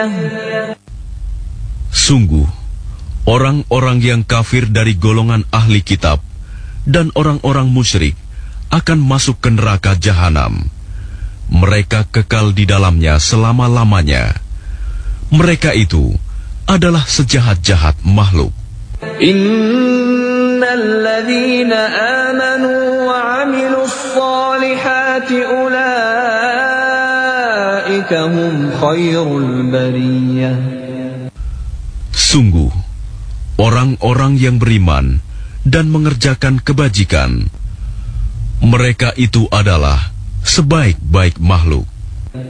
Sungguh, orang-orang yang kafir dari golongan ahli kitab dan orang-orang musyrik akan masuk ke neraka jahanam. Mereka kekal di dalamnya selama-lamanya. Mereka itu adalah sejahat-jahat makhluk. Innalladzina amanu wa 'amilus shalihati ulaika hum khairul bariyah. Sungguh, orang-orang yang beriman dan mengerjakan kebajikan, mereka itu adalah sebaik-baik makhluk.